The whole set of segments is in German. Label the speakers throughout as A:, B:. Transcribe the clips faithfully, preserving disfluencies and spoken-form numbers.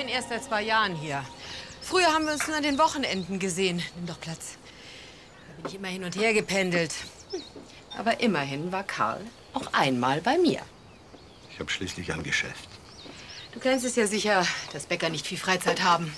A: bin erst seit zwei Jahren hier. Früher haben wir uns nur an den Wochenenden gesehen. Nimm doch Platz. Da bin ich immer hin und her gependelt. Aber immerhin war Karl auch einmal bei mir.
B: Ich habe schließlich ein Geschäft.
A: Du kennst es ja sicher, dass Bäcker nicht viel Freizeit haben.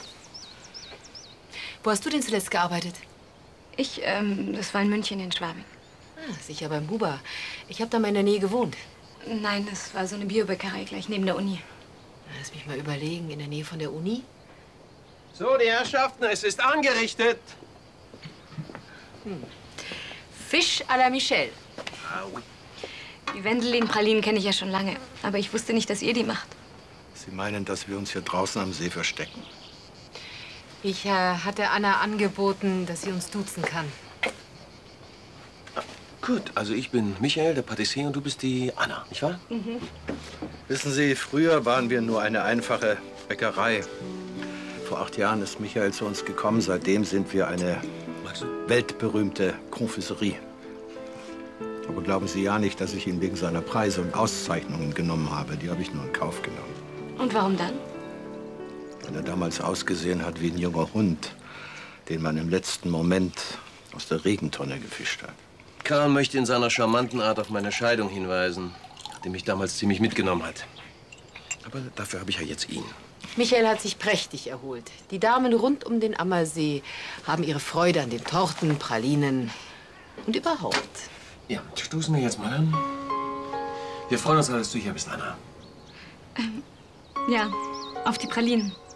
A: Wo hast du denn zuletzt gearbeitet?
C: Ich, ähm, das war in München in Schwabing.
A: Ah, sicher beim Buber. Ich habe da mal in der Nähe gewohnt.
C: Nein, das war so eine Biobäckerei gleich neben der Uni.
A: Lass mich mal überlegen, in der Nähe von der Uni?
D: So, die Herrschaften, es ist angerichtet.
A: Hm. Fisch à la Michel.
D: Ah, oui.
C: Die Wendelin-Pralinen kenne ich ja schon lange. Aber ich wusste nicht, dass ihr die macht.
B: Sie meinen, dass wir uns hier draußen am See verstecken?
A: Ich äh, hatte Anna angeboten, dass sie uns duzen kann.
D: Ah, gut, also ich bin Michael, der Patissier, und du bist die Anna, nicht wahr?
C: Mhm.
B: Wissen Sie, früher waren wir nur eine einfache Bäckerei. Vor acht Jahren ist Michael zu uns gekommen. Seitdem sind wir eine weltberühmte Konfiserie. Aber glauben Sie ja nicht, dass ich ihn wegen seiner Preise und Auszeichnungen genommen habe. Die habe ich nur in Kauf genommen.
C: Und warum dann?
B: Weil er damals ausgesehen hat wie ein junger Hund, den man im letzten Moment aus der Regentonne gefischt hat.
D: Karl möchte in seiner charmanten Art auf meine Scheidung hinweisen, die mich damals ziemlich mitgenommen hat. Aber dafür habe ich ja jetzt ihn.
A: Michael hat sich prächtig erholt. Die Damen rund um den Ammersee haben ihre Freude an den Torten, Pralinen und überhaupt.
D: Ja, stoßen wir jetzt mal an. Wir freuen uns, dass du hier bist, Anna.
C: Ähm, ja, auf die Pralinen.